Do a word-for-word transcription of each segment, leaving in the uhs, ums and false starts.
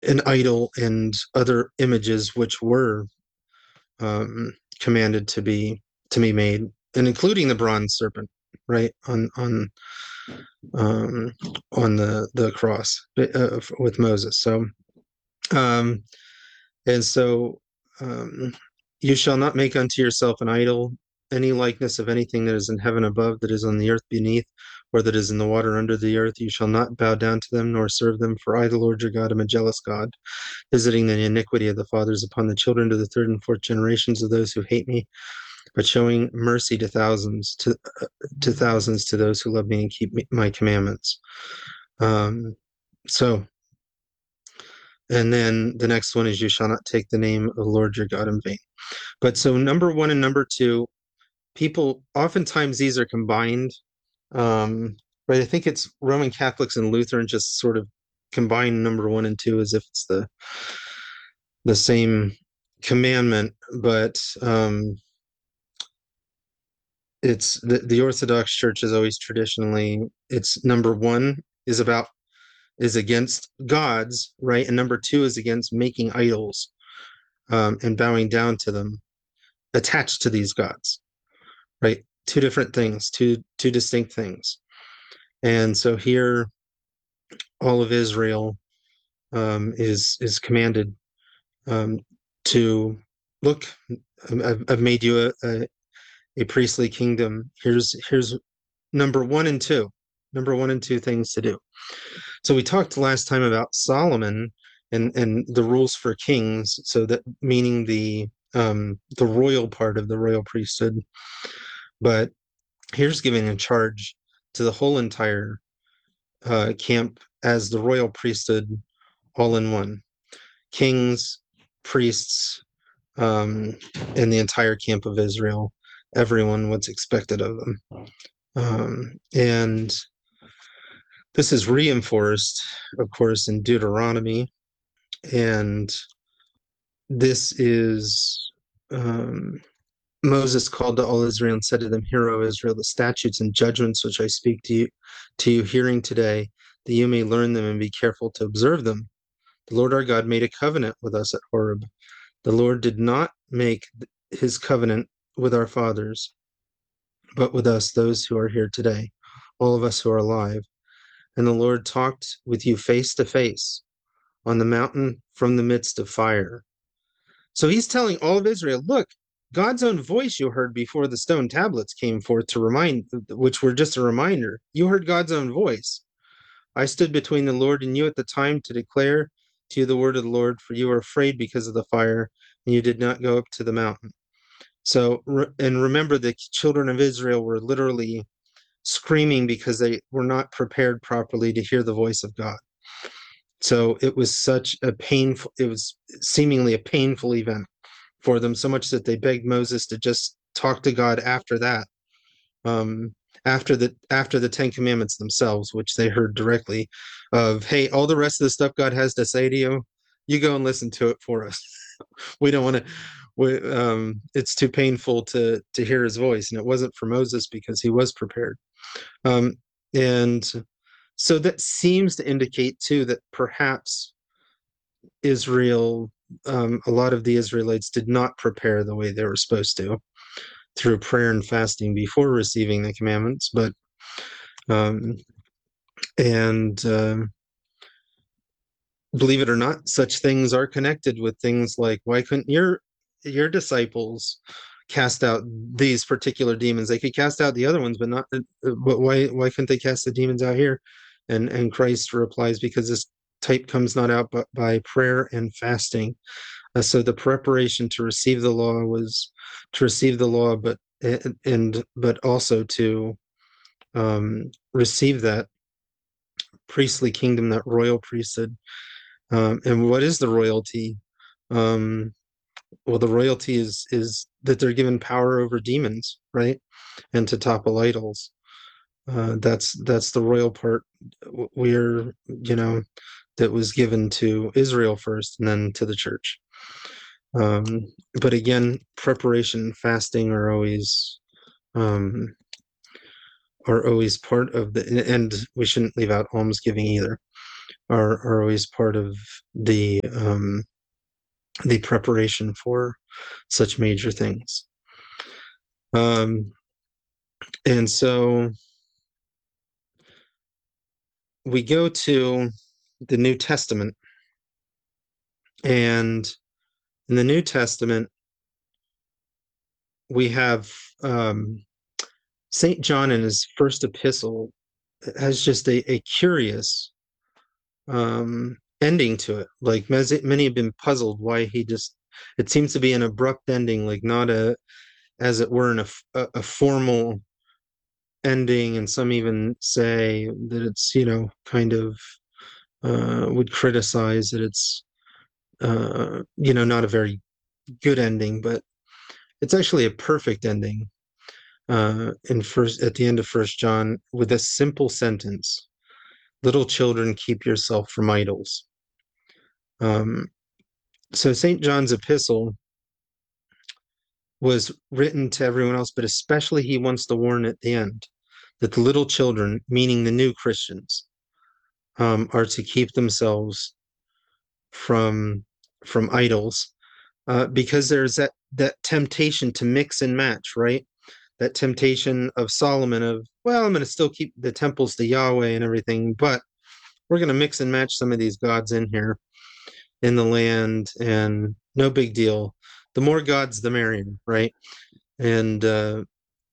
an idol and other images which were um, commanded to be to be made, and including the bronze serpent, right on on um, on the the cross uh, with Moses. So um, and so um, you shall not make unto yourself an idol, any likeness of anything that is in heaven above, that is on the earth beneath, or that is in the water under the earth. You shall not bow down to them, nor serve them. For I, the Lord your God, am a jealous God, visiting the iniquity of the fathers upon the children to the third and fourth generations of those who hate me, but showing mercy to thousands to uh, to thousands to those who love me and keep me, my commandments. Um, so, and then the next one is, you shall not take the name of the Lord your God in vain. But so number one and number two, people oftentimes these are combined. Um, right? I think it's Roman Catholics and Lutheran just sort of combine number one and two as if it's the the same commandment, but um, it's the, the Orthodox Church is always traditionally, it's number one is about is against gods, right? And number two is against making idols um, and bowing down to them, attached to these gods, right? Two different things, two two distinct things. And so here, all of Israel um, is is commanded um, to look. I've, I've made you a, a, a priestly kingdom. Here's here's number one and two. Number one and two things to do. So we talked last time about Solomon and and the rules for kings. So that meaning the um, the royal part of the royal priesthood. But here's giving a charge to the whole entire uh, camp as the royal priesthood, all in one. Kings, priests, um, and the entire camp of Israel. Everyone, what's expected of them. Um, and this is reinforced, of course, in Deuteronomy. And this is um, Moses called to all Israel and said to them, Hear, O Israel, the statutes and judgments which I speak to you, to you hearing today, that you may learn them and be careful to observe them. The Lord our God made a covenant with us at Horeb. The Lord did not make his covenant with our fathers, but with us, those who are here today, all of us who are alive. And the Lord talked with you face to face on the mountain from the midst of fire. So he's telling all of Israel, look, God's own voice you heard before the stone tablets came forth to remind, which were just a reminder. You heard God's own voice. I stood between the Lord and you at the time to declare to you the word of the Lord, for you were afraid because of the fire, and you did not go up to the mountain. So, and remember, the children of Israel were literally screaming because they were not prepared properly to hear the voice of God. So it was such a painful, it was seemingly a painful event for them, so much that they begged Moses to just talk to God after that. Um, after the after the Ten Commandments themselves, which they heard directly of, hey, all the rest of the stuff God has to say to you, you go and listen to it for us. We don't want to. We, um, it's too painful to to hear his voice, and it wasn't for Moses because he was prepared. Um, and so that seems to indicate too that perhaps Israel, um, a lot of the Israelites did not prepare the way they were supposed to through prayer and fasting before receiving the commandments, but um, and um, believe it or not, such things are connected with things like, why couldn't your your disciples cast out these particular demons? They could cast out the other ones, but not. But why why couldn't they cast the demons out here? And and Christ replies, because this type comes not out but by prayer and fasting. Uh, so the preparation to receive the law was to receive the law, but and, and but also to um, receive that priestly kingdom, that royal priesthood. Um, and what is the royalty? Um, well, the royalty is is that they're given power over demons, right, and to topple idols. Uh, that's that's the royal part. We're you know that was given to Israel first, and then to the church. Um, but again, preparation and fasting are always um, are always part of the, and we shouldn't leave out almsgiving either. are are always part of the um, the preparation for such major things. Um, and so we go to the New Testament, and in the New Testament, we have um, Saint John in his first epistle has just a, a curious um, ending to it. Like many have been puzzled why he just, it seems to be an abrupt ending, like not a, as it were, in a, a, a formal ending. And some even say that it's, you know, kind of uh, would criticize that it's, uh, you know, not a very good ending, but it's actually a perfect ending. Uh, in first, at the end of First John, with a simple sentence: "Little children, keep yourself from idols." Um, so Saint John's epistle was written to everyone else, but especially he wants to warn at the end that the little children, meaning the new Christians, um, are to keep themselves from from idols, uh, because there's that that temptation to mix and match, right? That temptation of Solomon of, well, I'm going to still keep the temples to Yahweh and everything, but we're going to mix and match some of these gods in here in the land, and no big deal. The more gods, the merrier, right? And uh,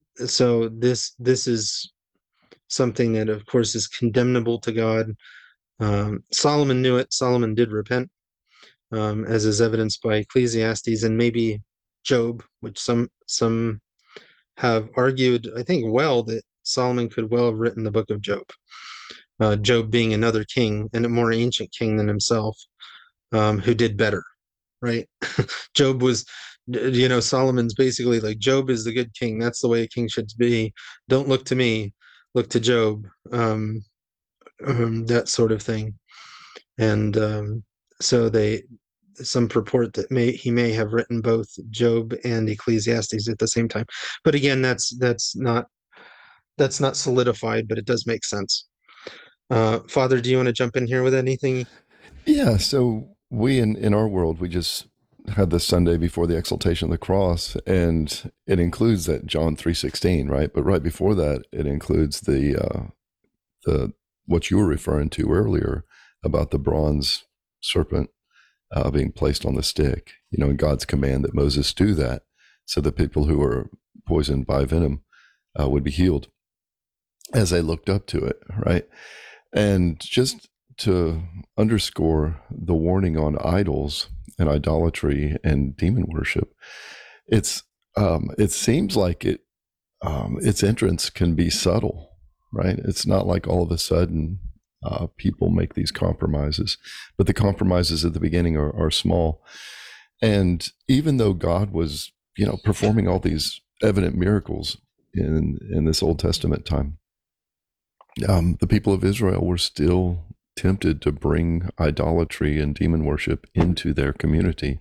so this this is something that, of course, is condemnable to God. Um, Solomon knew it. Solomon did repent, um, as is evidenced by Ecclesiastes and maybe Job, which some some have argued, I think, well, that Solomon could well have written the book of Job. Uh, Job being another king and a more ancient king than himself, um, who did better, right? Job was, you know, Solomon's basically like, Job is the good king. That's the way a king should be. Don't look to me, look to Job. Um, um, that sort of thing. And um, so they, some purport that may he may have written both Job and Ecclesiastes at the same time. But again, that's that's not that's not solidified, but it does make sense. Uh, Father, do you want to jump in here with anything? Yeah, so we in, in our world, we just had the Sunday before the exaltation of the cross, and it includes that John three sixteen, right? But right before that, it includes the uh, the what you were referring to earlier about the bronze serpent uh, being placed on the stick. You know, and God's command that Moses do that, so that people who are poisoned by venom uh, would be healed as they looked up to it, right? And just to underscore the warning on idols and idolatry and demon worship, it's um, it seems like it um, its entrance can be subtle, right? It's not like all of a sudden uh, people make these compromises, but the compromises at the beginning are, are small. And even though God was, you know, performing all these evident miracles in in this Old Testament time, um, the people of Israel were still tempted to bring idolatry and demon worship into their community.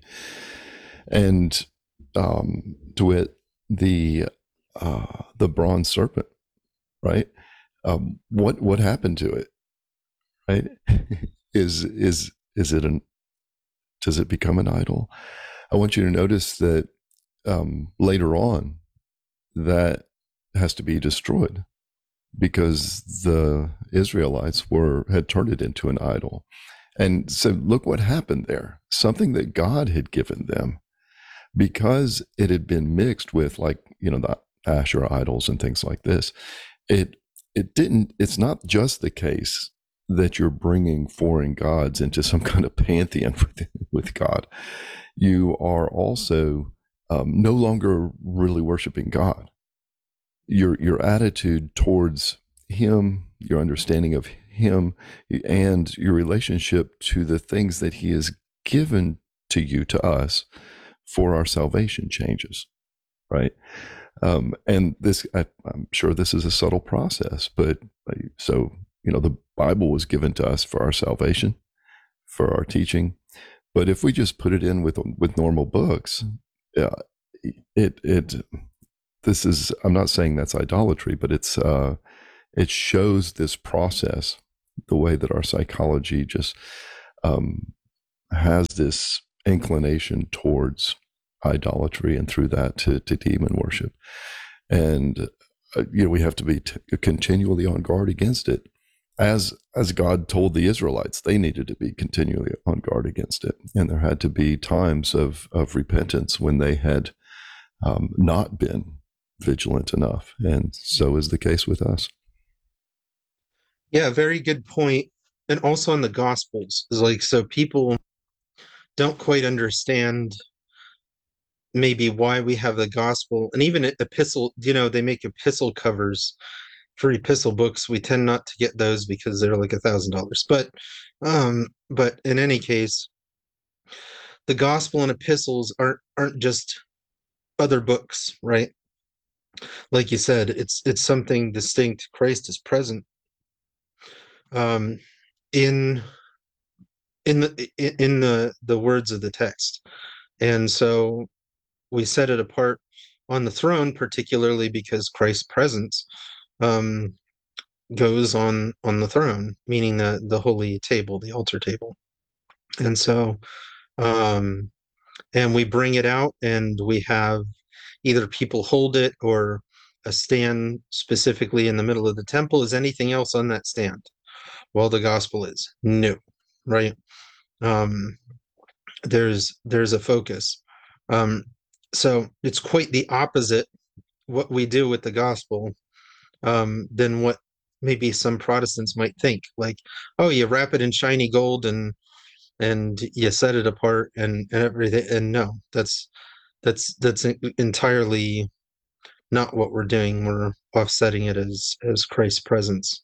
And um, to it, the uh, the bronze serpent, right? Um, what what happened to it, right? is is is it an does it become an idol? I want you to notice that um, later on that has to be destroyed, because the Israelites were had turned it into an idol. And so look what happened there. Something that God had given them, because it had been mixed with, like, you know, the Asherah idols and things like this. It it didn't it's not just the case that you're bringing foreign gods into some kind of pantheon with, with God. You are also um, no longer really worshiping God. Your your attitude towards him, your understanding of him, and your relationship to the things that he has given to you, to us, for our salvation changes, right? Um, and this, I, I'm sure this is a subtle process, but so, you know, the Bible was given to us for our salvation, for our teaching. But if we just put it in with with normal books, uh, it it this is, I'm not saying that's idolatry, but it's uh, it shows this process the way that our psychology just um, has this inclination towards idolatry, and through that to, to demon worship. And uh, you know, we have to be t- continually on guard against it, as as God told the Israelites they needed to be continually on guard against it. And there had to be times of of repentance when they had um, not been vigilant enough, and so is the case with us. Yeah, very good point. And also in the Gospels, is like so people don't quite understand maybe why we have the gospel, and even epistle, you know, they make epistle covers for epistle books. We tend not to get those because they're like a thousand dollars. But um, but in any case, the gospel and epistles aren't aren't just other books, right? Like you said, it's it's something distinct. Christ is present um in in the in the the words of the text. And so we set it apart on the throne, particularly because Christ's presence um, goes on on the throne, meaning the the holy table, the altar table. And so, um, and we bring it out, and we have either people hold it or a stand specifically in the middle of the temple. Is anything else on that stand? Well, the gospel is no, right? Um, there's there's a focus. Um, so it's quite the opposite what we do with the gospel um, than what maybe some Protestants might think. Like, oh, you wrap it in shiny gold and and you set it apart and, and everything. And no, that's that's that's entirely not what we're doing. We're offsetting it as as Christ's presence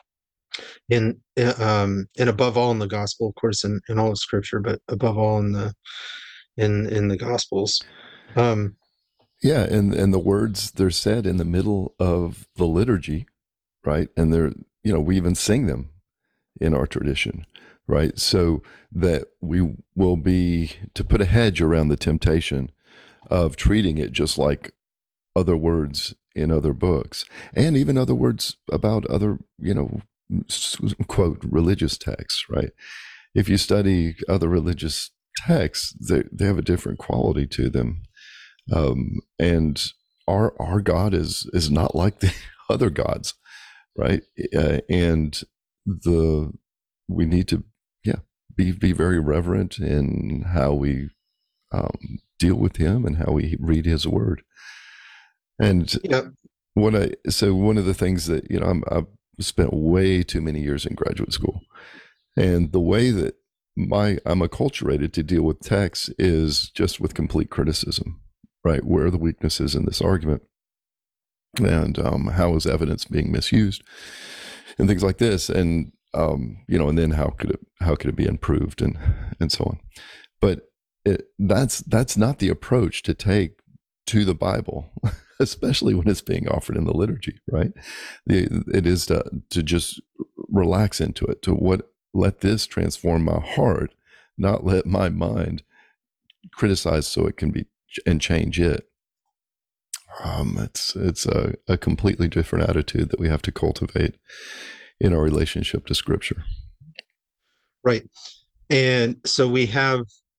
in um and above all in the gospel, of course, in, in all of Scripture, but above all in the in in the Gospels. Um, Yeah, and and the words they're said in the middle of the liturgy, right? And they're, you know, we even sing them in our tradition, right? So that we will be to put a hedge around the temptation of treating it just like other words in other books, and even other words about other, you know, quote religious texts, right? If you study other religious texts, they they have a different quality to them, um, and our our God is is not like the other gods, right? Uh, and the we need to, yeah, be be very reverent in how we um, deal with Him and how we read His Word. And yeah, what I so one of the things that, you know, I'm, I've spent way too many years in graduate school, and the way that my I'm acculturated to deal with text is just with complete criticism, right? Where are the weaknesses in this argument, and um, how is evidence being misused, and things like this, and um, you know, and then how could it how could it be improved, and and so on. But it, that's that's not the approach to take to the Bible, especially when it's being offered in the liturgy, right? The, it is to, to just relax into it, to what let this transform my heart, not let my mind criticize so it can be and change it. Um, it's it's a, a completely different attitude that we have to cultivate in our relationship to Scripture. right. And so we have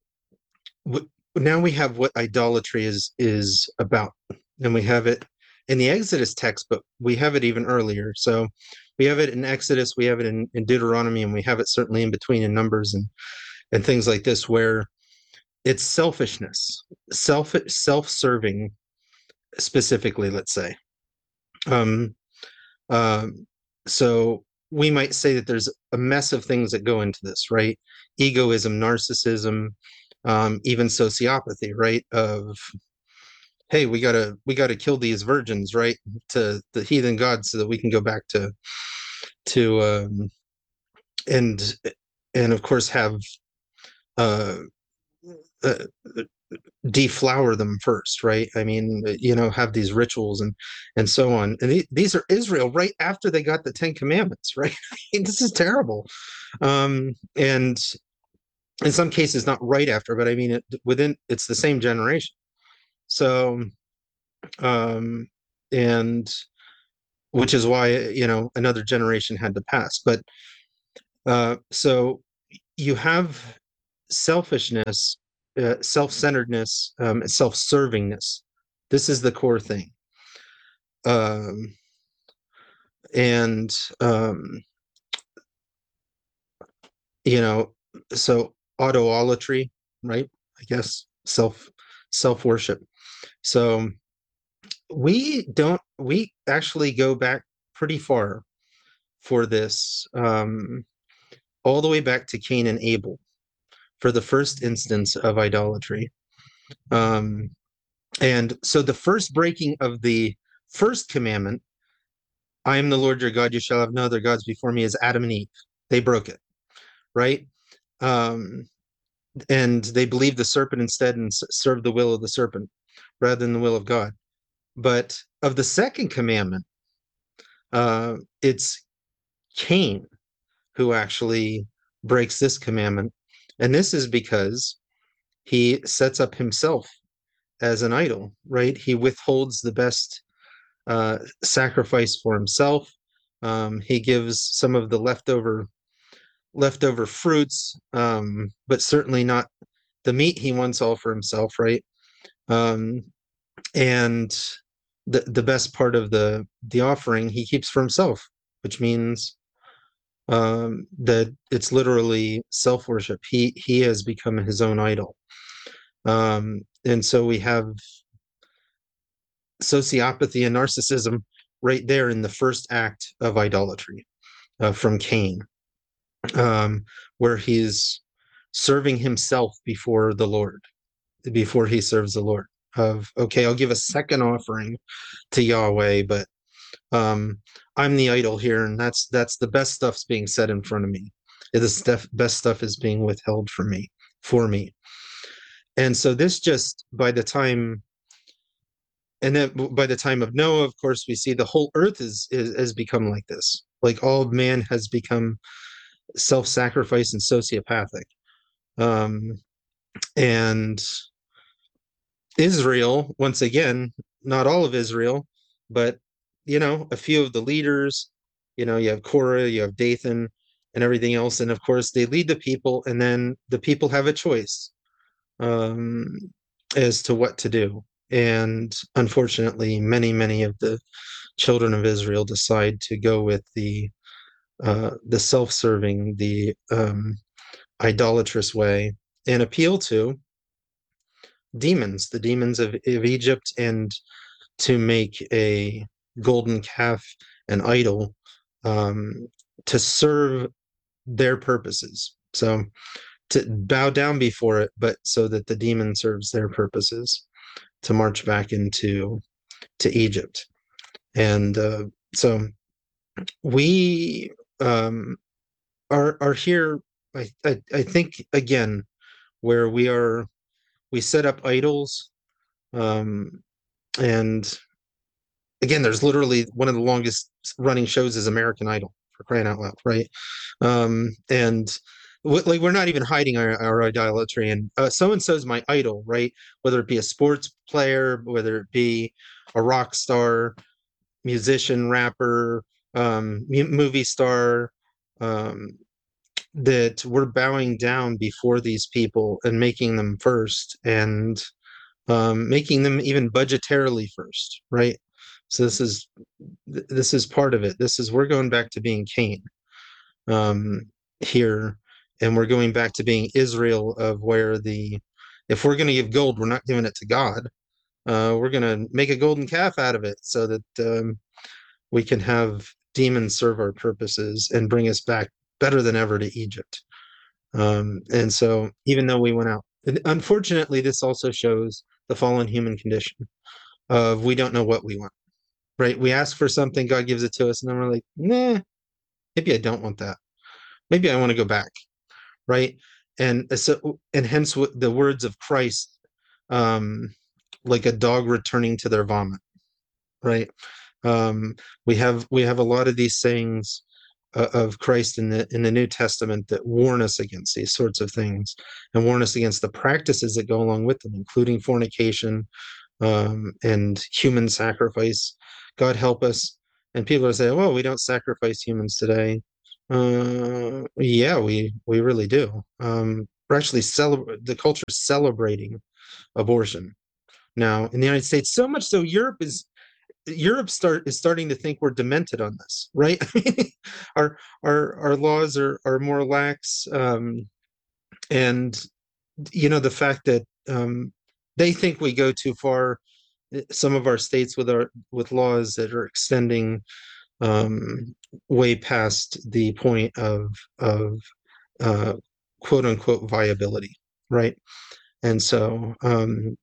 now we have what idolatry is is about, and we have it in the Exodus text, but we have it even earlier. So we have it in Exodus, we have it in, in Deuteronomy, and we have it certainly in between in Numbers and and things like this, where it's selfishness, self self-serving, specifically, let's say. Um, um, so we might say that there's a mess of things that go into this, right? Egoism, narcissism, um, even sociopathy, right? Of hey, we gotta we gotta kill these virgins, right? To the heathen gods so that we can go back to to um, and and of course have uh, uh, deflower them first, right? I mean, you know, have these rituals and and so on. And th- these are Israel right after they got the Ten Commandments, right? I mean, this is terrible. Um, and in some cases, not right after, but I mean, it, within it's the same generation. So, um, and which is why you know another generation had to pass. But Uh, so you have selfishness, uh, self-centeredness, um, self-servingness. This is the core thing. Um, and um, you know, so autolatry, right? I guess self self worship. So we don't we actually go back pretty far for this, um, all the way back to Cain and Abel for the first instance of idolatry. Um, and so the first breaking of the first commandment, I am the Lord your God, you shall have no other gods before me, is Adam and Eve. They broke it, right? Um, and they believed the serpent instead and served the will of the serpent rather than the will of God. But of the second commandment, uh, it's Cain who actually breaks this commandment. And this is because he sets up himself as an idol, right? He withholds the best uh, sacrifice for himself. Um, he gives some of the leftover leftover fruits, um, but certainly not the meat he wants all for himself, right? Um, and the the best part of the the offering he keeps for himself, which means um, that it's literally self worship. He he has become his own idol, um, and so we have sociopathy and narcissism right there in the first act of idolatry, uh, from Cain, um, where he's serving himself before the Lord, before he serves the Lord. Of okay, I'll give a second offering to Yahweh, but um, I'm the idol here, and that's that's the best stuff's being set in front of me. The stuff, best stuff is being withheld from me, for me. And so this just by the time, and then by the time of Noah, of course, we see the whole earth is, is has become like this. Like all man has become self-sacrifice and sociopathic. Um, and Israel, once again, not all of Israel, but you know, a few of the leaders, you know, you have Korah, you have Dathan, and everything else. And of course, they lead the people, and then the people have a choice, um, as to what to do. And unfortunately, many, many of the children of Israel decide to go with the uh, the self-serving, the um, idolatrous way, and appeal to demons, the demons of, of Egypt, and to make a golden calf an idol, um, to serve their purposes. So to bow down before it, but so that the demon serves their purposes, to march back into to Egypt. And uh, so we um, are are here. I, I I think again where we are, we set up idols, um, and again, there's literally one of the longest running shows is American Idol, for crying out loud, right? Um, and w- like we're not even hiding our, our idolatry, and uh, so and so's my idol, right? Whether it be a sports player, whether it be a rock star, musician, rapper, um, mu- movie star, um, that we're bowing down before these people and making them first, and um, making them even budgetarily first, right? So this is th- this is part of it. This is we're going back to being Cain, um, here, and we're going back to being Israel, of where the if we're going to give gold, we're not giving it to God. Uh, we're going to make a golden calf out of it so that um, we can have demons serve our purposes and bring us back better than ever to Egypt. Um, and so, even though we went out, and unfortunately, this also shows the fallen human condition of we don't know what we want, right? We ask for something, God gives it to us, and then we're like, nah, maybe I don't want that. Maybe I want to go back, right? And uh, so, and hence the words of Christ, um, like a dog returning to their vomit, right? Um, we have we have a lot of these sayings uh, of Christ in the in the New Testament that warn us against these sorts of things, and warn us against the practices that go along with them, including fornication, um, and human sacrifice. God help us. And people are saying, "Well, we don't sacrifice humans today." Uh, yeah, we we really do. Um, we're actually celebrate the culture is celebrating abortion now in the United States. So much so, Europe is Europe start is starting to think we're demented on this, right? our our our laws are are more lax, um, and you know the fact that um, they think we go too far. eh, Some of our states with our with laws that are extending um, way past the point of of uh, quote unquote viability, right? And so um,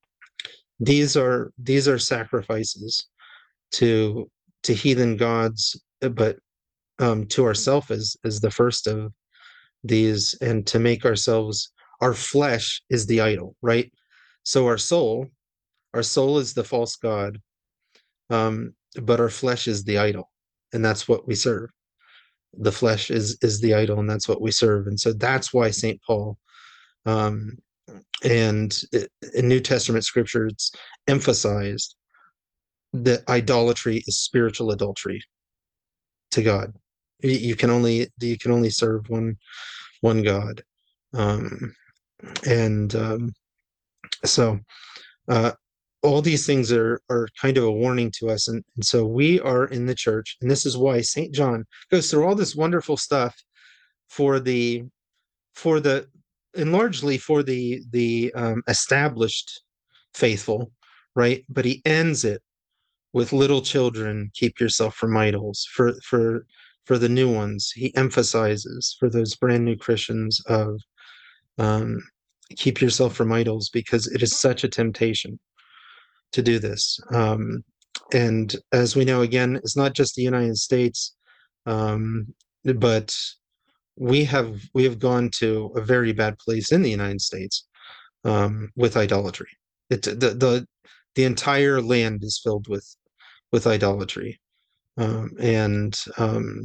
these are these are sacrifices to to heathen gods, uh, but um, to ourself as as the first of these, and to make ourselves our flesh is the idol, right? So our soul, our soul is the false god, um, but our flesh is the idol, and that's what we serve. The flesh is is the idol, and that's what we serve. And so that's why Saint Paul um, and in New Testament scripture, it's emphasized that idolatry is spiritual adultery to God. You can only you can only serve one one God, um, and um, so uh, all these things are are kind of a warning to us. And, and so we are in the church, and this is why Saint John goes through all this wonderful stuff for the for the and largely for the the um, established faithful, right? But he ends it with little children, keep yourself from idols. For for for the new ones, he emphasizes for those brand new Christians of um, keep yourself from idols because it is such a temptation to do this. Um, and as we know, again, it's not just the United States, um, but we have we have gone to a very bad place in the United States um, with idolatry. It the the the entire land is filled with with idolatry, um, and um,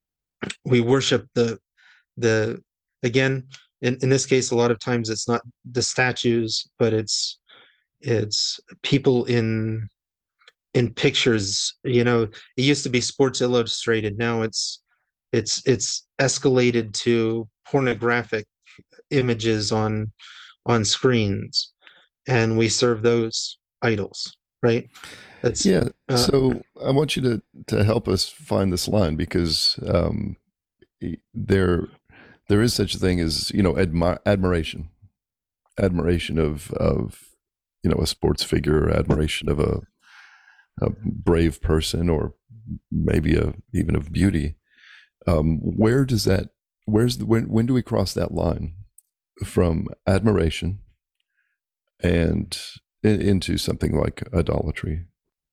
we worship the the again in, in this case a lot of times it's not the statues, but it's it's people in in pictures. You know, it used to be Sports Illustrated. Now it's it's it's escalated to pornographic images on on screens, and we serve those idols, right? That's Yeah. uh, So I want you to to help us find this line because um, e- there there is such a thing as you know admi- admiration, admiration of of you know a sports figure, or admiration of a, a brave person, or maybe a even of beauty. Um, where does that? Where's the when? When do we cross that line from admiration and in, into something like idolatry?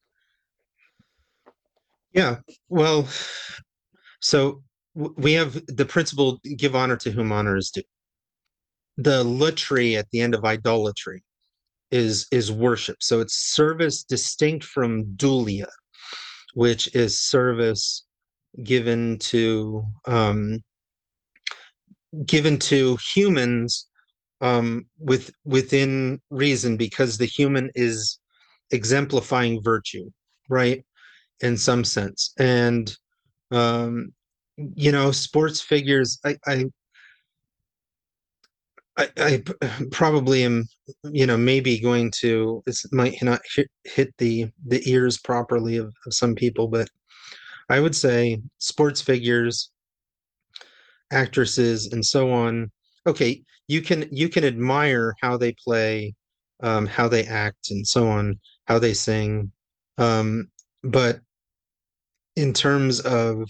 yeah. Well, so w- we have the principle: give honor to whom honor is due. The latry at the end of idolatry is is worship. So it's service distinct from dulia, which is service given to um, given to humans um, with within reason, because the human is exemplifying virtue, right? In some sense, and um, you know, sports figures. I, I I, I probably am, you know, maybe going to this might not hit, hit the the ears properly of, of some people, but I would say sports figures, actresses, and so on. Okay, you can you can admire how they play, um, how they act, and so on, how they sing, um, but in terms of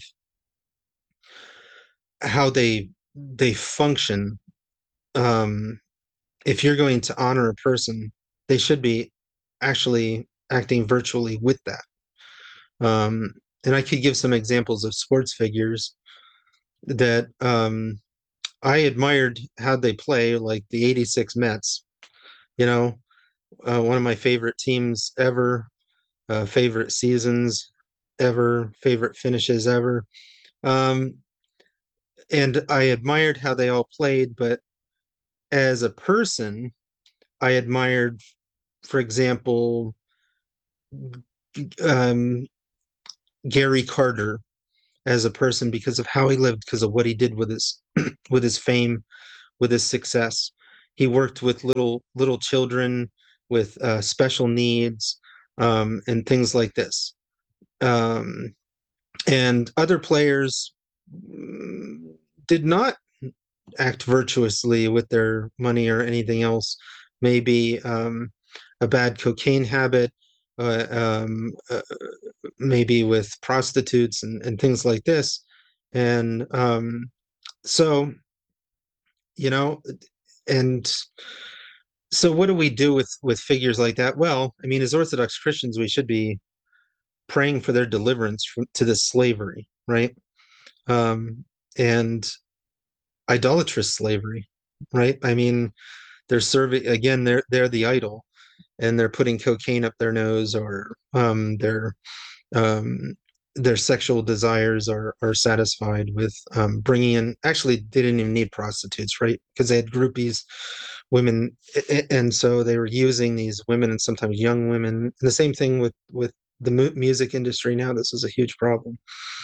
how they they function, um, if you're going to honor a person, they should be actually acting virtually with that. Um, and I could give some examples of sports figures that um, I admired how they play, like the eighty-six Mets, you know, uh, one of my favorite teams ever, uh, favorite seasons ever, favorite finishes ever. Um, and I admired how they all played, but as a person, I admired, for example, um, Gary Carter as a person because of how he lived, because of what he did with his with his fame, with his success. He worked with little little children with uh, special needs, um, and things like this. Um, and other players mm, did not act virtuously with their money or anything else. Maybe um, a bad cocaine habit, uh, um, uh, maybe with prostitutes and, and things like this. And um, so, you know, and so what do we do with with figures like that? Well, I mean, as Orthodox Christians, we should be praying for their deliverance from to this slavery, right? Um, and idolatrous slavery, right? I mean, they're serving again, they're they're the idol, and they're putting cocaine up their nose, or um, they're um, their sexual desires are are satisfied with um, bringing in. Actually, they didn't even need prostitutes, right? Because they had groupies, women, and so they were using these women and sometimes young women. And the same thing with with the mu- music industry now. This is a huge problem,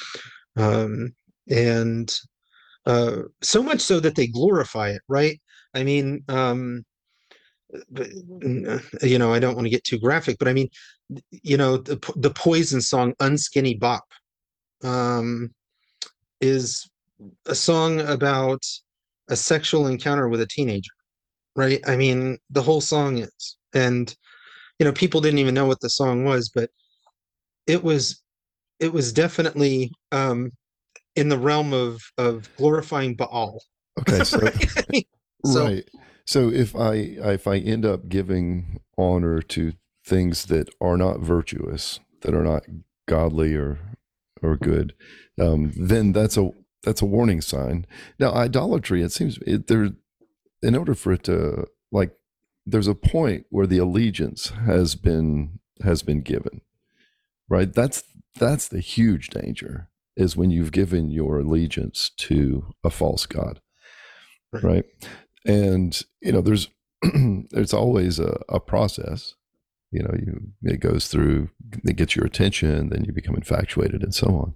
um, and uh, so much so that they glorify it, right? I mean, um, but, you know, I don't want to get too graphic, but I mean, you know, the the Poison song "Unskinny Bop" um, is a song about a sexual encounter with a teenager, right? I mean, the whole song is, and you know, people didn't even know what the song was, but it was it was definitely um, in the realm of of glorifying Baal, Okay, so right? I mean, so right. So if I if I end up giving honor to things that are not virtuous, that are not godly or or good, um, then that's a that's a warning sign. Now, idolatry, it seems it, there in order for it to like, there's a point where the allegiance has been has been given, right? That's that's the huge danger, is when you've given your allegiance to a false god, right. right? And you know, there's there's always a, a process. You know, you it goes through, it gets your attention, then you become infatuated, and so on.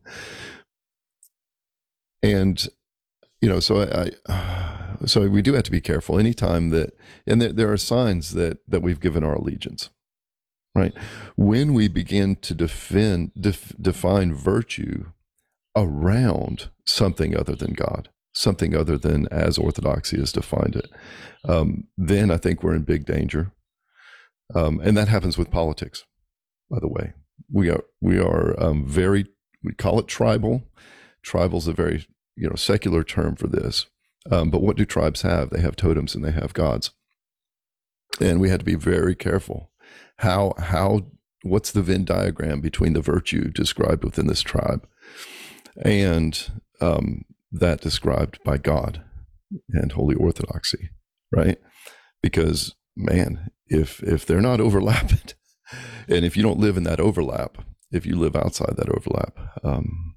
And you know, so I, I so we do have to be careful anytime that, and there, there are signs that that we've given our allegiance, right? When we begin to defend def, define virtue around something other than God, something other than as Orthodoxy has defined it, um, then I think we're in big danger. Um, and that happens with politics, by the way. We are we are um, very, we call it tribal. Tribal is a very, you know, secular term for this. Um, but what do tribes have? They have totems and they have gods, and we had to be very careful. How how what's the Venn diagram between the virtue described within this tribe and um, that described by God and Holy Orthodoxy, right? Because man, if if they're not overlapping, and if you don't live in that overlap, if you live outside that overlap, um,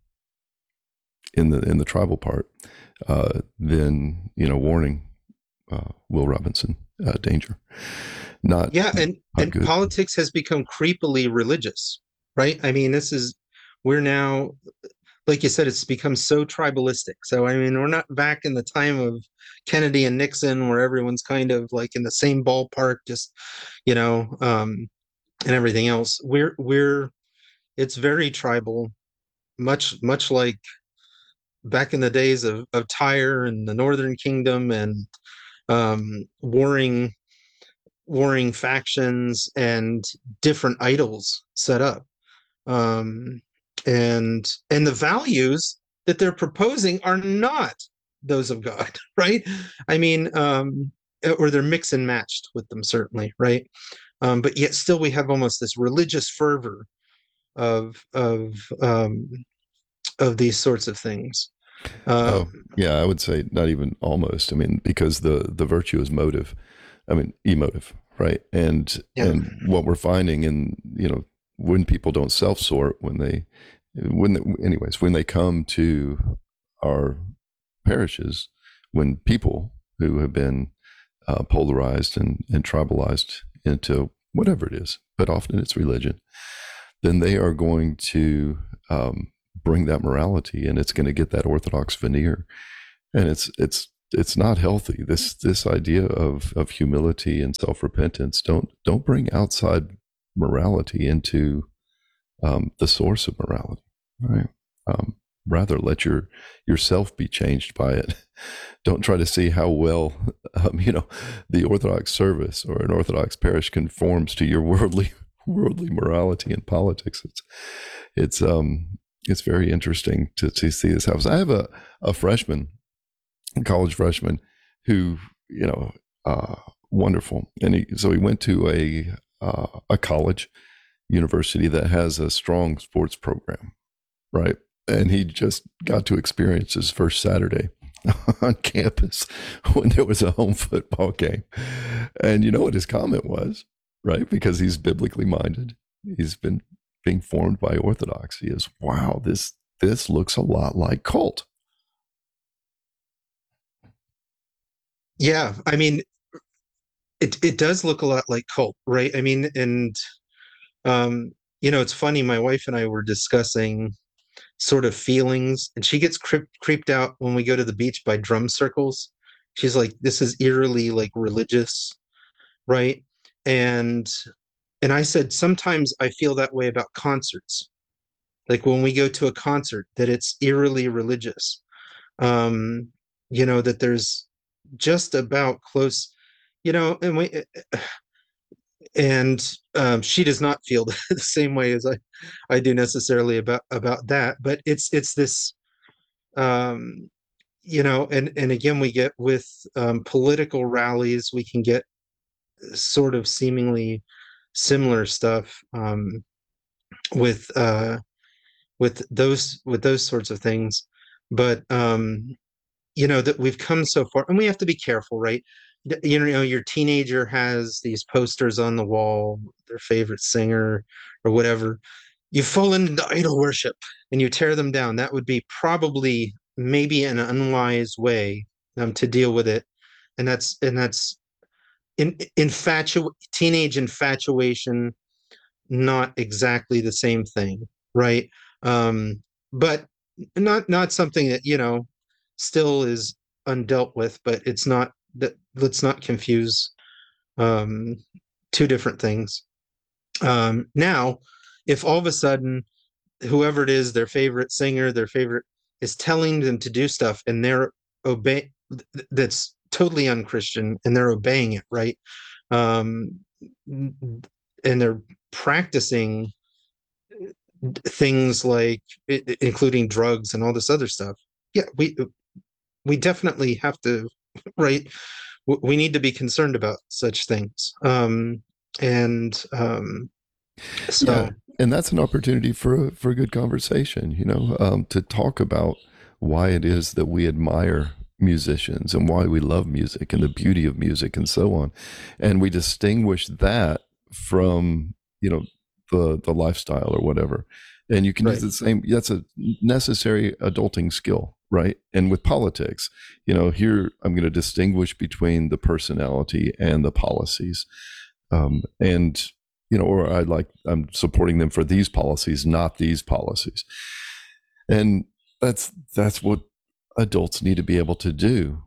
in the in the tribal part, uh, then you know, warning, uh, Will Robinson, uh, danger, not Yeah, and not and good. politics has become creepily religious, right? I mean, this is we're now, like you said, it's become so tribalistic. So I mean, we're not back in the time of Kennedy and Nixon where everyone's kind of like in the same ballpark, just you know, um, and everything else. We're we're it's very tribal, much much like back in the days of of Tyre and the Northern Kingdom, and um, warring warring factions and different idols set up, um, and and the values that they're proposing are not those of God, right? I mean, um, or they're mix and matched with them, certainly, right? Um, but yet still we have almost this religious fervor of of um, of these sorts of things. Oh, Um, yeah, I would say not even almost. I mean, because the the virtue is motive. I mean, emotive, right? And yeah, and what we're finding in, you know, when people don't self sort, when they when they, anyways, when they come to our parishes, when people who have been uh, polarized and and tribalized into whatever it is, but often it's religion, then they are going to um, bring that morality, and it's going to get that orthodox veneer, and it's it's it's not healthy. This this idea of of humility and self repentance, don't don't bring outside morality into um, the source of morality, right? Um, rather, let your yourself be changed by it. Don't try to see how well um, you know the Orthodox service or an Orthodox parish conforms to your worldly worldly morality and politics. It's it's um it's very interesting to to see this happen. I have a a freshman, a college freshman, who you know uh, wonderful, and he so he went to a uh, a college university that has a strong sports program, right? And he just got to experience his first Saturday on campus when there was a home football game. And you know what his comment was, right? Because he's biblically minded. He's been being formed by orthodoxy. Is wow, this this looks a lot like cult. Yeah, I mean, it it does look a lot like cult, right? I mean, and um, you know, it's funny. My wife and I were discussing sort of feelings, and she gets creep, creeped out when we go to the beach by drum circles. She's like, "This is eerily like religious, right?" And and I said, sometimes I feel that way about concerts. Like when we go to a concert, that it's eerily religious. Um, you know, that there's just about close, you know, and we and um, she does not feel the same way as I I do necessarily about about that. But it's it's this um, you know, and and again we get with um, political rallies, we can get sort of seemingly similar stuff um, with uh, with those with those sorts of things. But um, you know that we've come so far, and we have to be careful, right? You know, your teenager has these posters on the wall, their favorite singer or whatever. You fall into idol worship and you tear them down. That would be probably maybe an unwise way um, to deal with it, and that's and that's in infatu teenage infatuation, not exactly the same thing, right? Um, but not not something that, you know, still is undealt with, but it's not that, let's not confuse um two different things. Um now, if all of a sudden whoever it is, their favorite singer, their favorite, is telling them to do stuff and they're obey that's totally unchristian and they're obeying it, right? Um and they're practicing things like i- including drugs and all this other stuff. Yeah, we we definitely have to, right? W- We need to be concerned about such things. Um, and um, Yeah, so, and that's an opportunity for a, for a good conversation. You know, um, to talk about why it is that we admire musicians and why we love music and the beauty of music and so on, and we distinguish that from you know the the lifestyle or whatever. And you can use right. the same. That's a necessary adulting skill, right? And with politics, you know, here I'm going to distinguish between the personality and the policies, um, and you know, or I like I'm supporting them for these policies, not these policies. And that's that's what adults need to be able to do.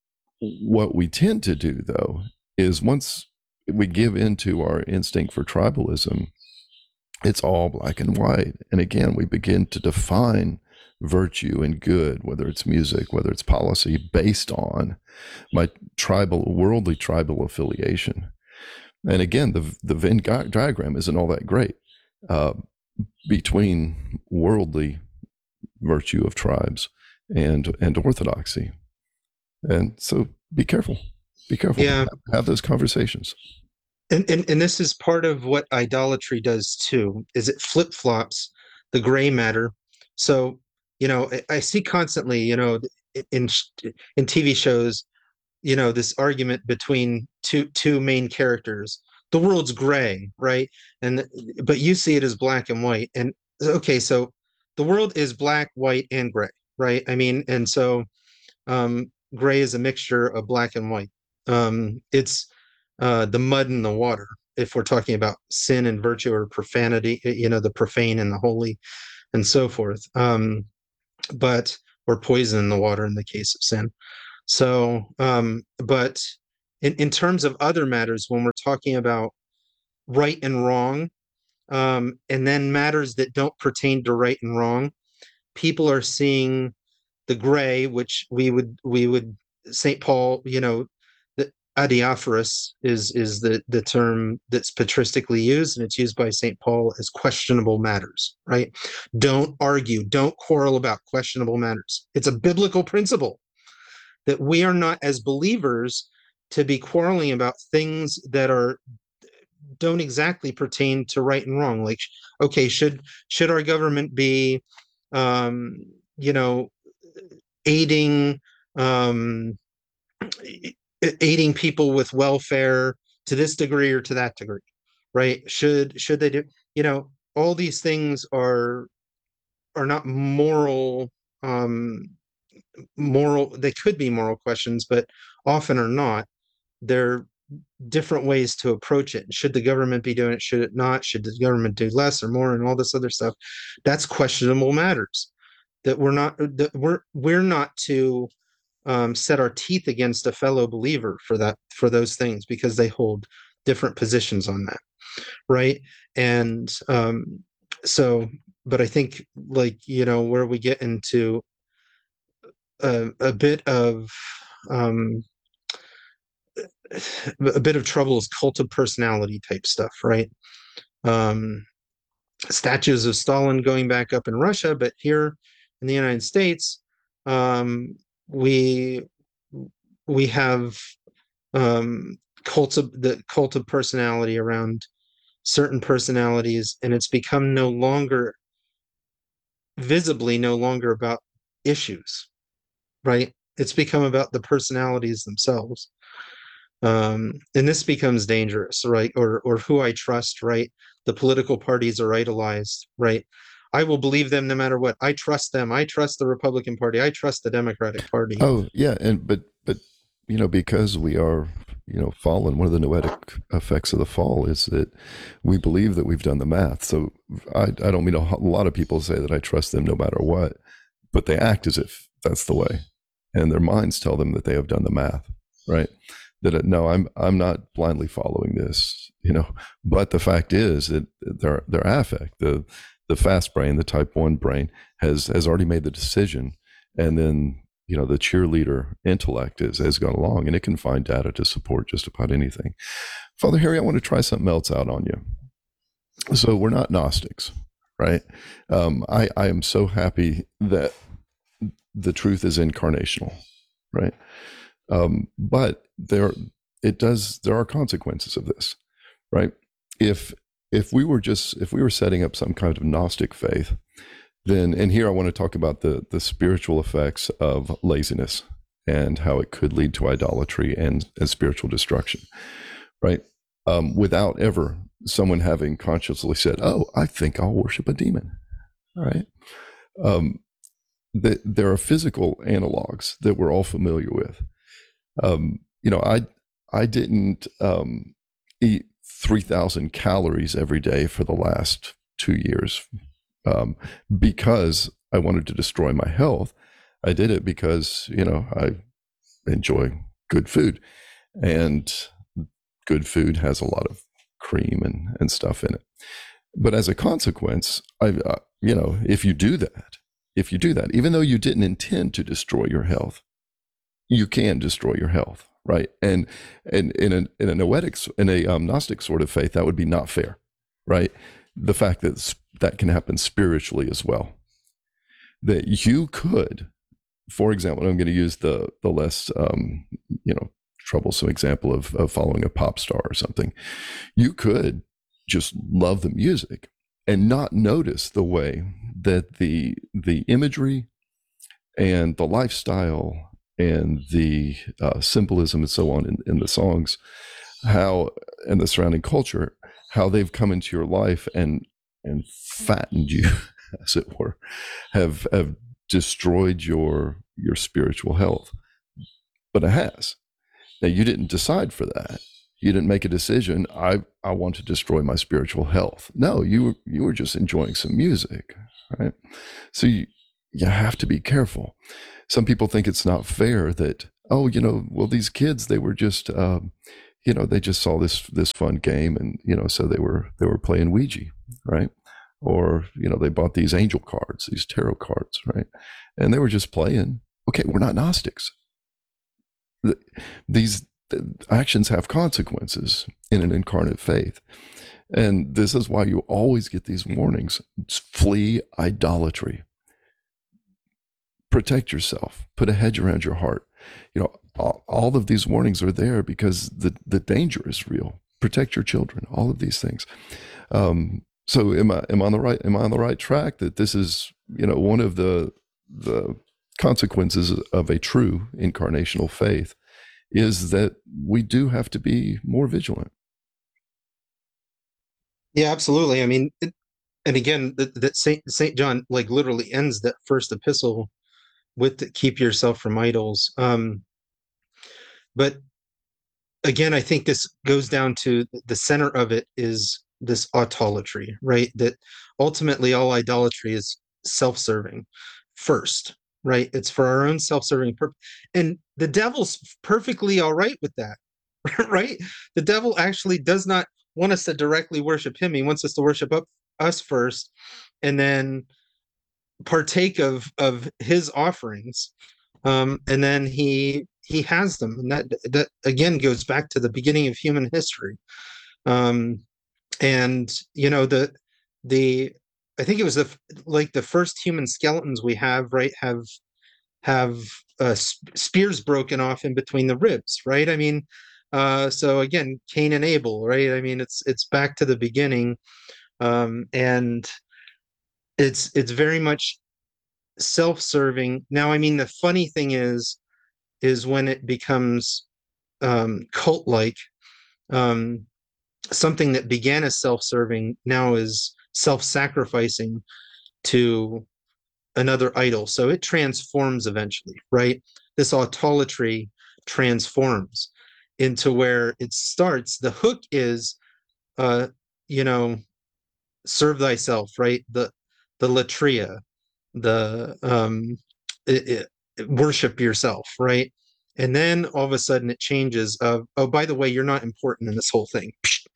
What we tend to do though is once we give into our instinct for tribalism, it's all black and white. And again, we begin to define virtue and good, whether it's music, whether it's policy, based on my tribal, worldly tribal affiliation. And again, the the Venn diagram isn't all that great uh, between worldly virtue of tribes and and orthodoxy. And so, be careful. Be careful. Yeah, Have those conversations. and, and and this is part of what idolatry does too, is it flip-flops the gray matter. So, you know, I, I see constantly, you know, in in T V shows, you know, this argument between two two main characters. The world's gray, right? And but you see it as black and white. And okay, so the world is black, white, and gray, right? I mean, and so um, gray is a mixture of black and white. Um, it's uh, the mud and the water. If we're talking about sin and virtue or profanity, you know, the profane and the holy. and so forth. Um, but or poison in the water in the case of sin. So, um, but in, in terms of other matters, when we're talking about right and wrong, um, and then matters that don't pertain to right and wrong, people are seeing the gray, which we would we would Saint Paul, you know, the adiaphoros is is the the term that's patristically used, and it's used by Saint Paul as questionable matters, right? Don't argue, don't quarrel about questionable matters. It's a biblical principle that we are not, as believers, to be quarreling about things that are don't exactly pertain to right and wrong. Like, okay, should should our government be, um, you know, aiding um, aiding people with welfare to this degree or to that degree, right? Should should they do? You know, all these things are are not moral. Um, moral. They could be moral questions, but often are not. They're different ways to approach it. Should the government be doing it? Should it not? Should the government do less or more, and all this other stuff? That's questionable matters that we're not that we're we're not to um, set our teeth against a fellow believer for that for those things because they hold different positions on that, right? And um, so, but I think like you know where we get into a, a bit of um, a bit of trouble is cult of personality type stuff, right? Um, statues of Stalin going back up in Russia, but here in the United States, um, we we have um, cult of the cult of personality around certain personalities, and it's become no longer visibly no longer about issues, right? It's become about the personalities themselves. Um, and this becomes dangerous, right? Or or who I trust, right? The political parties are idolized, right? I will believe them no matter what. I trust them. I trust the Republican Party. I trust the Democratic Party. Oh, yeah, and but but you know, because we are, you know, fallen, one of the noetic effects of the fall is that we believe that we've done the math. So I I don't mean a, a lot of people say that I trust them no matter what, but they act as if that's the way, and their minds tell them that they have done the math, right? That it, no, I'm I'm not blindly following this, you know. But the fact is that their their affect, the the fast brain, the type one brain, has has already made the decision, and then you know the cheerleader intellect is has gone along, and it can find data to support just about anything. Father Harry, I want to try something else out on you. So we're not Gnostics, right? Um, I I am so happy that the truth is incarnational, right? Um, but there, it does. There are consequences of this, right? If if we were just if we were setting up some kind of Gnostic faith, then and here I want to talk about the the spiritual effects of laziness and how it could lead to idolatry and, and spiritual destruction, right? Um, without ever someone having consciously said, "Oh, I think I'll worship a demon," all right? Um, that there are physical analogs that we're all familiar with. Um, you know, I I didn't um, eat three thousand calories every day for the last two years um, because I wanted to destroy my health. I did it because, you know, I enjoy good food, and good food has a lot of cream and, and stuff in it. But as a consequence, I, uh, you know, if you do that, if you do that, even though you didn't intend to destroy your health, you can destroy your health, right? And and in a in a noetic in a um, Gnostic sort of faith, that would be not fair, right? The fact that that can happen spiritually as well. That you could, for example, I'm going to use the the less um, you know troublesome example of, of following a pop star or something. You could just love the music and not notice the way that the the imagery and the lifestyle and the uh, symbolism and so on in, in the songs, how and the surrounding culture, how they've come into your life and and fattened you, as it were, have have destroyed your your spiritual health. But it has. Now you didn't decide for that. You didn't make a decision. I I want to destroy my spiritual health. No, you were you were just enjoying some music, right? So you, you have to be careful. Some people think it's not fair that, oh, you know, well, these kids, they were just, um, you know, they just saw this this fun game, and you know, so they were they were playing Ouija, right? Or you know, they bought these angel cards, these tarot cards, right? And they were just playing. Okay, we're not Gnostics. These actions have consequences in an incarnate faith. And this is why you always get these warnings. Flee idolatry. Protect yourself. Put a hedge around your heart. You know, all, all of these warnings are there because the, the danger is real. Protect your children. All of these things. Um, so am I am I on the right am I on the right track that this is, you know, one of the the consequences of a true incarnational faith is that we do have to be more vigilant. Yeah, absolutely. I mean, it, and again, that, that Saint Saint John like literally ends that first epistle with the, "Keep yourself from idols." Um, but again, I think this goes down to the center of it is this autolatry, right? That ultimately all idolatry is self-serving first, right? It's for our own self-serving purpose. And the devil's perfectly all right with that, right? The devil actually does not want us to directly worship him. He wants us to worship up us first and then partake of of his offerings. Um, and then he he has them. And that that again goes back to the beginning of human history. Um, and you know, the the I think it was the like the first human skeletons we have, right, have have uh, spears broken off in between the ribs, right? I mean, uh, so again, Cain and Abel, right? I mean, it's it's back to the beginning, um, and it's it's very much self-serving. Now, I mean, the funny thing is, is when it becomes um, cult-like, um, something that began as self-serving now is self-sacrificing to another idol. So it transforms eventually, right? This autolatry transforms into where it starts. The hook is, uh, you know, serve thyself, right? The the latria, the um, it, it, worship yourself, right? And then all of a sudden it changes of, oh, by the way, you're not important in this whole thing.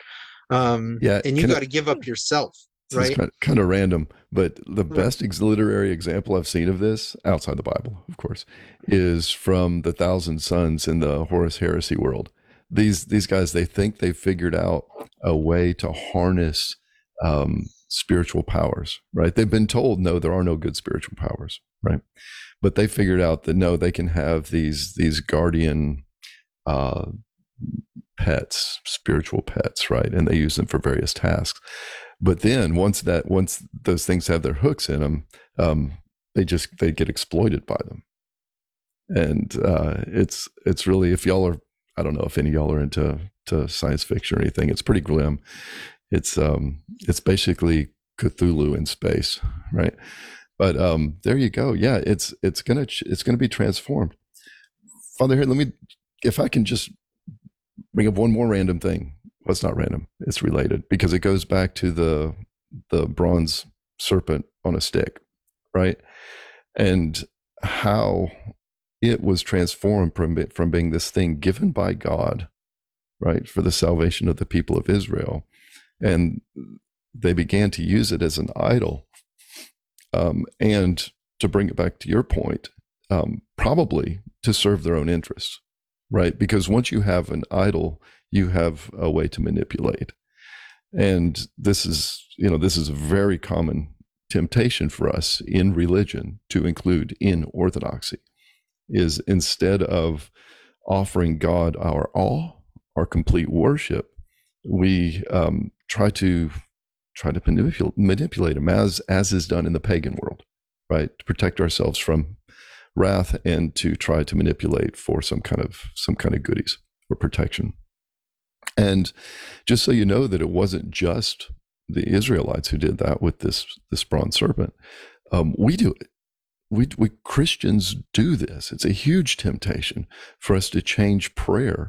Um, Yeah, and you can I, got to give up yourself, this is right? kind of, kind of random, but the Right. best ex- literary example I've seen of this, outside the Bible, of course, is from the Thousand Sons in the Horus Heresy world. These these guys, they think they figured out a way to harness um, spiritual powers, right? They've been told, no, there are no good spiritual powers, right? But they figured out that no, they can have these these guardian uh, pets, spiritual pets, right? And they use them for various tasks. But then once that once those things have their hooks in them, um, they just they get exploited by them. And uh, it's it's really, if y'all are, I don't know if any of y'all are into to science fiction or anything, it's pretty grim. It's um it's basically Cthulhu in space, right? But um, there you go. Yeah, it's it's gonna it's gonna be transformed. Father, here, let me, if I can just bring up one more random thing. Well, it's not random. It's related because it goes back to the the bronze serpent on a stick, right? And how it was transformed from from being this thing given by God, right, for the salvation of the people of Israel, and they began to use it as an idol. Um, and to bring it back to your point, um, probably to serve their own interests, right? Because once you have an idol, you have a way to manipulate. And this is, you know, this is a very common temptation for us in religion to include in orthodoxy, is instead of offering God our all, our complete worship, we um, try to try to manipulate, manipulate him as as is done in the pagan world, right? To protect ourselves from wrath and to try to manipulate for some kind of some kind of goodies or protection. And just so you know that it wasn't just the Israelites who did that with this this bronze serpent. Um, we do it. We, we Christians do this. It's a huge temptation for us to change prayer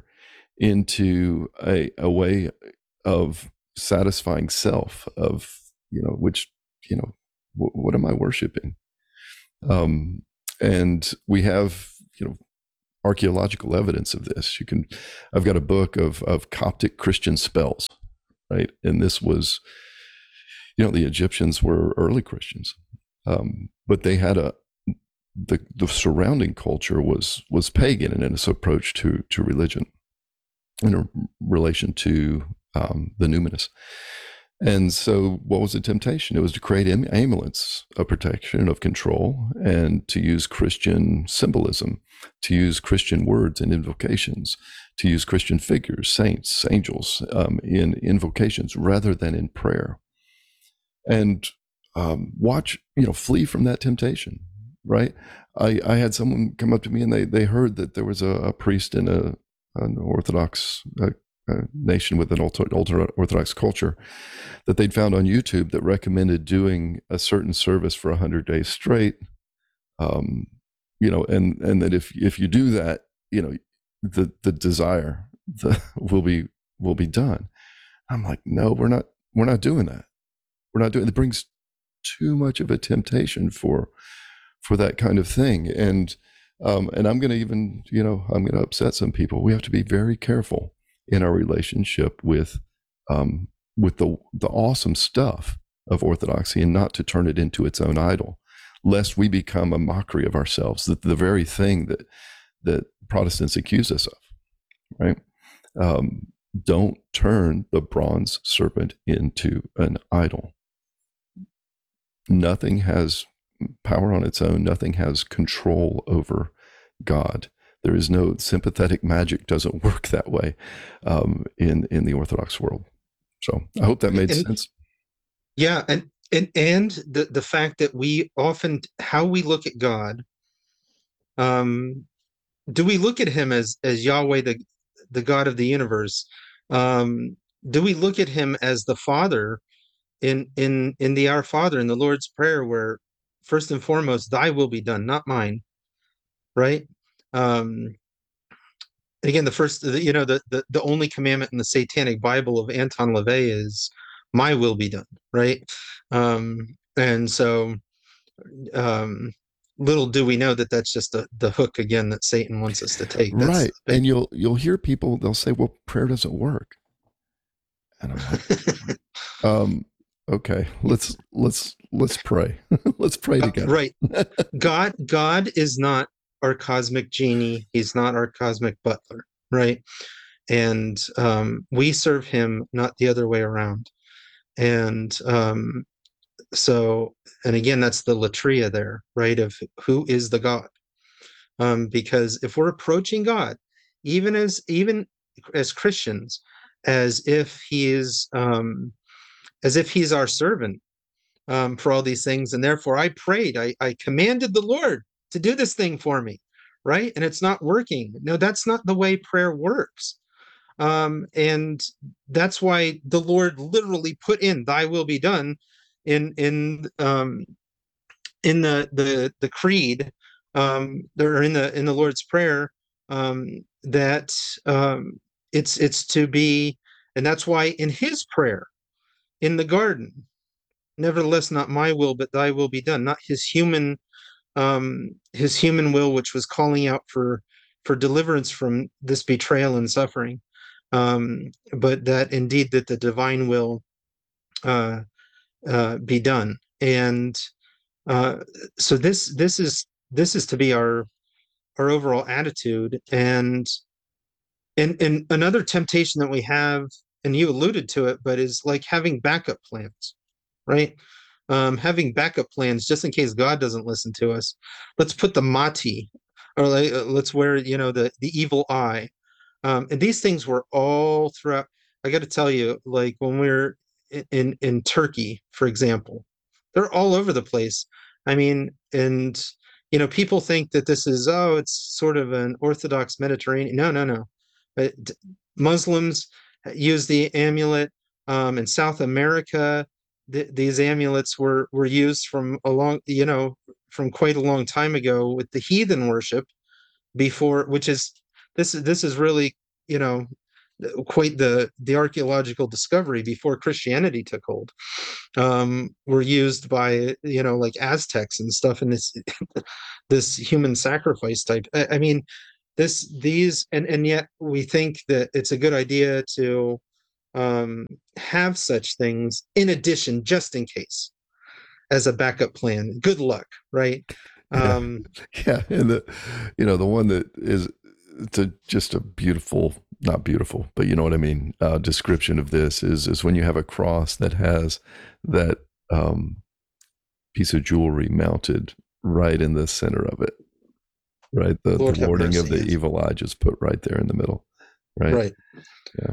into a, a way of satisfying self, of, you know, which, you know, What, what am I worshiping? Um, and we have, you know, archaeological evidence of this. You can, I've got a book of of Coptic Christian spells, right? And this was, you know, the Egyptians were early Christians, um, but they had a the the surrounding culture was was pagan in its approach to to religion in relation to um, the numinous. And so, what was the temptation? It was to create am- amulets of protection, of control, and to use Christian symbolism, to use Christian words and invocations, to use Christian figures, saints, angels, um, in invocations rather than in prayer. And um, watch, you know, flee from that temptation. Right? I, I had someone come up to me and they they heard that there was a, a priest in a an Orthodox uh, uh, nation with an ultra, ultra Orthodox culture that they'd found on YouTube that recommended doing a certain service for a hundred days straight. Um, you know, and and that if if you do that, you know, the the desire the, will be will be done. I'm like, no, we're not we're not doing that. We're not doing it. It brings too much of a temptation for for that kind of thing. And um, and I'm going to even, you know, I'm going to upset some people. We have to be very careful in our relationship with um, with the the awesome stuff of Orthodoxy, and not to turn it into its own idol, lest we become a mockery of ourselves. That the very thing that that Protestants accuse us of, right? Um, don't turn the bronze serpent into an idol. Nothing has power on its own. Nothing has control over God. There is no sympathetic magic. Doesn't work that way um, in in the Orthodox world. So I hope that made And sense. yeah, and and and the the fact that we often how we look at God, um, do we look at him as as Yahweh, the the God of the universe? Um, do we look at him as the Father in in in the Our Father in the Lord's Prayer, where first and foremost, Thy will be done, not mine, right? Um, again, the first, the, you know, the, the the only commandment in the Satanic Bible of Anton LaVey is "My will be done," right? Um, and so, um, little do we know that that's just the the hook again that Satan wants us to take. That's Right. the big. And you'll you'll hear people, they'll say, well, prayer doesn't work. And I'm like, um, okay, let's let's let's pray. Let's pray together. Right. God God is not our cosmic genie. He's not our cosmic butler, right? And um, we serve him, not the other way around. And um, so, and again, that's the latria there, right? Of who is the God? Um, because if we're approaching God, even as even as Christians, as if he is, um, as if he's our servant, um, for all these things. And therefore I prayed, I, I commanded the Lord to do this thing for me, right? And it's not working. No, that's not the way prayer works. Um, and that's why the Lord literally put in "Thy will be done" in in um, in the the the creed, um, or in the in the Lord's Prayer, um, that um, it's it's to be, and that's why in His prayer in the garden, nevertheless, not my will, but thy will be done. Not his human, um, his human will, which was calling out for for deliverance from this betrayal and suffering, um, but that indeed that the divine will uh, uh, be done. And uh, so this this is this is to be our our overall attitude. And and and another temptation that we have, and you alluded to it, but is like having backup plans, right? Um, having backup plans just in case God doesn't listen to us. Let's put the mati, or like, uh, let's wear, you know, the the evil eye. Um, and these things were all throughout. I got to tell you, like when we're in, in in Turkey, for example, they're all over the place. I mean, and you know, people think that this is, oh, it's sort of an Orthodox Mediterranean. No, no, no. But Muslims use the amulet, um, in South America. Th- these amulets were were used from a long, you know, from quite a long time ago with the heathen worship before, which is this is this is really, you know, quite the the archaeological discovery before Christianity took hold, um, were used by, you know, like Aztecs and stuff in this this human sacrifice type. I, I mean, this these and and yet we think that it's a good idea to um, have such things in addition, just in case, as a backup plan. Good luck, right? Yeah. Um, Yeah. And the, you know, the one that is it's a, just a beautiful, not beautiful, but you know what I mean, uh, description of this is, is when you have a cross that has that um, piece of jewelry mounted right in the center of it, right? The, Lord the have warning mercy, of the yes. evil eye just put right there in the middle, right? Right. Yeah.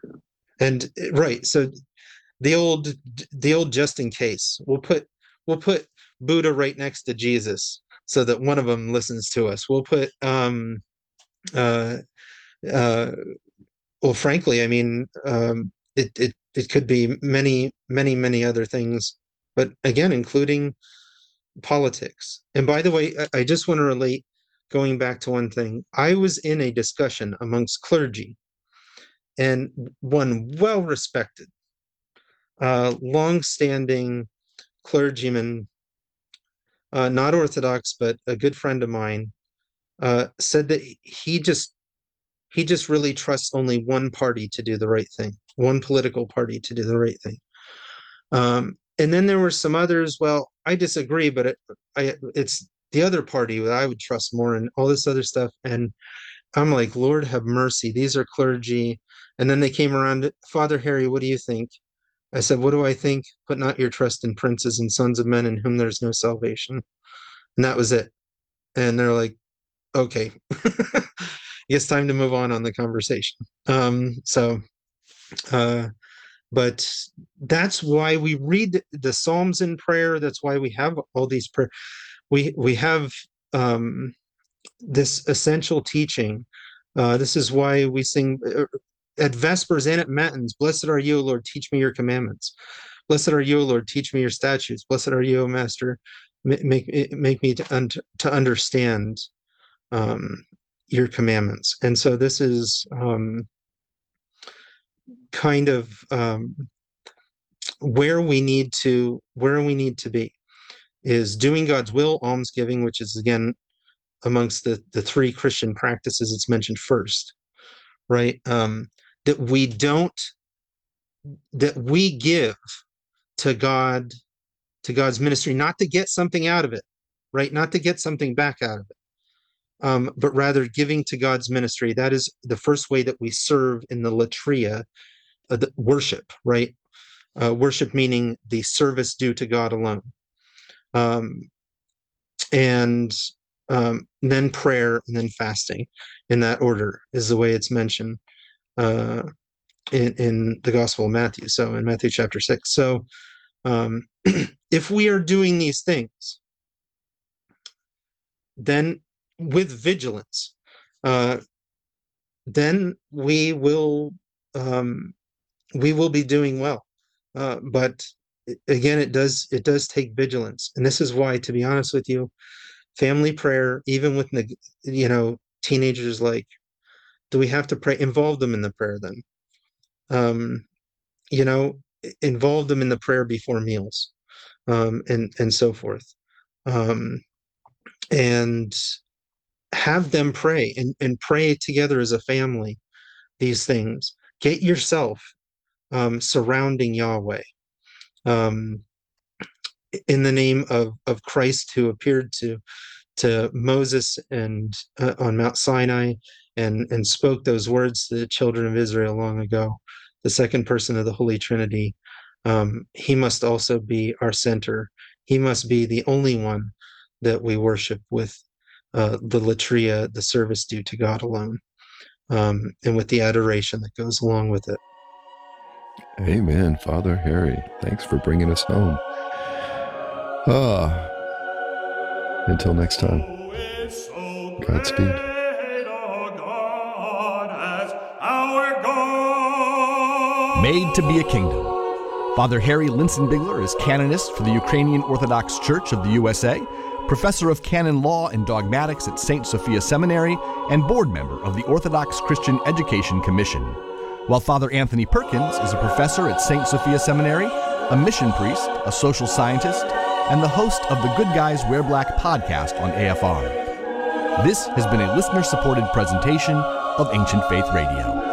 And right, so the old the old just in case. We'll put we'll put Buddha right next to Jesus so that one of them listens to us. We'll put um uh uh well, frankly, I mean, um it it it could be many many many other things, but again, including politics. And by the way, I, I just want to relate, going back to one thing. I was in a discussion amongst clergy, and one well respected, uh, long-standing clergyman, uh, not Orthodox, but a good friend of mine, uh, said that he just he just really trusts only one party to do the right thing, one political party to do the right thing. Um, and then there were some others. Well, I disagree, but it, I, it's the other party that I would trust more, and all this other stuff. And I'm like, Lord have mercy, these are clergy. And then they came around, Father Harry, what do you think? I said, what do I think? Put not your trust in princes and sons of men in whom there's no salvation. And that was it. And they're like, okay, it's time to move on on the conversation. Um, so, uh, but that's why we read the Psalms in prayer. That's why we have all these prayer. We, we have um, this essential teaching. Uh, this is why we sing uh, at Vespers and at Matins, blessed are you, O Lord, teach me your commandments. Blessed are you, O Lord, teach me your statutes. Blessed are you, O Master, make, make me to, un, to understand um, your commandments. And so this is um, kind of um, where we need to, where we need to be, is doing God's will, almsgiving, which is again amongst the, the three Christian practices it's mentioned first, right? Um, that we don't, that we give to God, to God's ministry, not to get something out of it, right? Not to get something back out of it, um, but rather giving to God's ministry. That is the first way that we serve in the latria, uh, the worship, right? Uh, worship meaning the service due to God alone. Um, and um, then prayer, and then fasting, in that order is the way it's mentioned uh, in, in the Gospel of Matthew. So in Matthew chapter six. So um, if we are doing these things, then with vigilance, uh, then we will um, we will be doing well. Uh, but again, it does it does take vigilance, and this is why, to be honest with you, family prayer, even with you know teenagers, like, do we have to pray? Involve them in the prayer. Then, um, you know, involve them in the prayer before meals, um, and and so forth, um, and have them pray and and pray together as a family. These things. Get yourself um, surrounding Yahweh. Um, in the name of, of Christ, who appeared to to Moses and uh, on Mount Sinai, and and spoke those words to the children of Israel long ago, the second person of the Holy Trinity. Um, he must also be our center. He must be the only one that we worship with uh, the latria, the service due to God alone, um, and with the adoration that goes along with it. Amen, Father Harry. Thanks for bringing us home. Ah, until next time, Godspeed. Made to be a Kingdom. Father Harry Linsenbigler is canonist for the Ukrainian Orthodox Church of the U S A, professor of canon law and dogmatics at Saint Sophia Seminary, and board member of the Orthodox Christian Education Commission. while Father Anthony Perkins is a professor at Saint Sophia Seminary, a mission priest, a social scientist, and the host of the Good Guys Wear Black podcast on A F R. This has been a listener-supported presentation of Ancient Faith Radio.